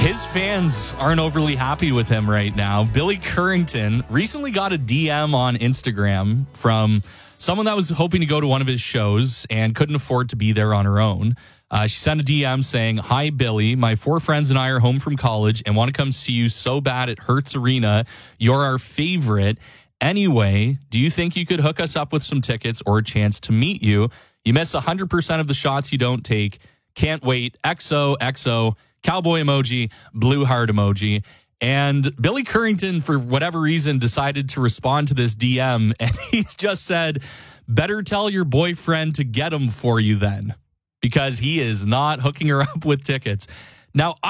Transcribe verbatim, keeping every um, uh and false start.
His fans aren't overly happy with him right now. Billy Currington recently got a D M on Instagram from someone that was hoping to go to one of his shows and couldn't afford to be there on her own. Uh, she sent a D M saying, "Hi, Billy. My four friends and I are home from college and want to come see you so bad at Hertz Arena. You're our favorite. Anyway, do you think you could hook us up with some tickets or a chance to meet you? You miss one hundred percent of the shots you don't take. Can't wait. X O X O. Cowboy emoji, blue heart emoji." And Billy Currington, for whatever reason, decided to respond to this D M. And he's just said, "Better tell your boyfriend to get them for you then, because he is not hooking her up with tickets." Now,